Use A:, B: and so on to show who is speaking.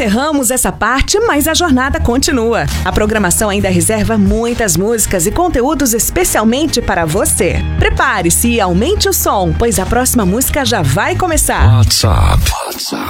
A: encerramos essa parte, mas a jornada continua. A programação ainda reserva muitas músicas e conteúdos especialmente para você. Prepare-se e aumente o som, pois a próxima música já vai começar.
B: WhatsApp.